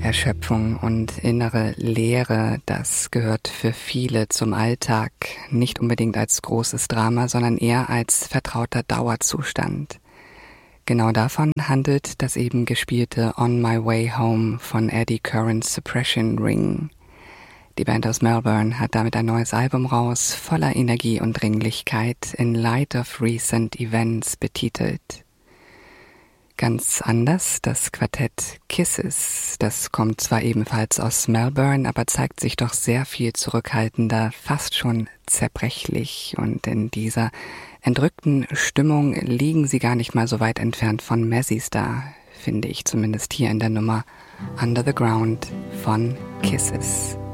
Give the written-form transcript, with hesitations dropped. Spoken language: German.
Erschöpfung und innere Leere, das gehört für viele zum Alltag, nicht unbedingt als großes Drama, sondern eher als vertrauter Dauerzustand. Genau davon handelt das eben gespielte On My Way Home von Eddie Curran's Suppression Ring. Die Band aus Melbourne hat damit ein neues Album raus, voller Energie und Dringlichkeit, In Light of Recent Events betitelt. Ganz anders das Quartett Kisses. Das kommt zwar ebenfalls aus Melbourne, aber zeigt sich doch sehr viel zurückhaltender, fast schon zerbrechlich. Und in dieser entrückten Stimmung liegen sie gar nicht mal so weit entfernt von Mazzy Star, finde ich zumindest hier in der Nummer Under the Ground von Kisses.